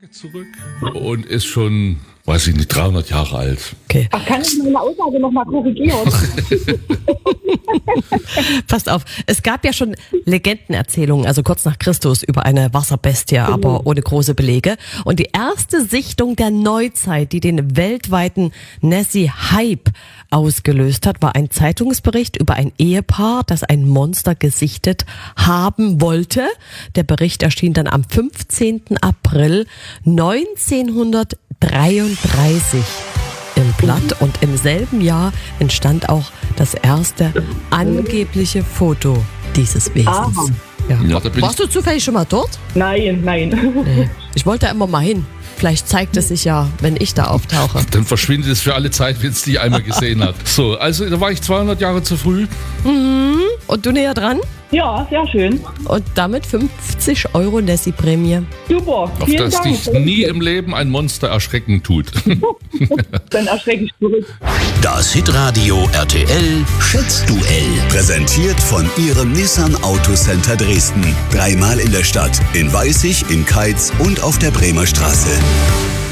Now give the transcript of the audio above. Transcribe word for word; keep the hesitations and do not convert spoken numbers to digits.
zurück und ist schon, weiß ich nicht, dreihundert Jahre alt. Okay. Ach, kann ich meine Aussage nochmal korrigieren? Passt auf, es gab ja schon Legendenerzählungen, also kurz nach Christus, über eine Wasserbestie, Genau. aber ohne große Belege. Und die erste Sichtung der Neuzeit, die den weltweiten Nessie-Hype ausgelöst hat, war ein Zeitungsbericht über ein Ehepaar, das ein Monster gesichtet haben wollte. Der Bericht erschien dann am fünfzehnten April neunzehnhundertdreiunddreißig im Blatt und im selben Jahr entstand auch das erste angebliche Foto dieses Wesens. Ah. Ja. Ja, da bin Warst du zufällig schon mal dort? Nein, nein. Nee. Ich wollte da immer mal hin. Vielleicht zeigt es sich ja, wenn ich da auftauche. Dann verschwindet es für alle Zeit, wenn es die einmal gesehen hat. So, also da war ich zweihundert Jahre zu früh. Und du näher dran? Ja, sehr schön. Und damit fünfzig Euro Nessie-Prämie. Super. Auf Vielen das Dank. dich nie im Leben ein Monster erschrecken tut. Dann erschrecke ich zurück. Das Hitradio R T L Schätzduell. Präsentiert von Ihrem Nissan Autocenter Dresden. Dreimal in der Stadt. In Weißig, in Keitz und auf der Bremer Straße.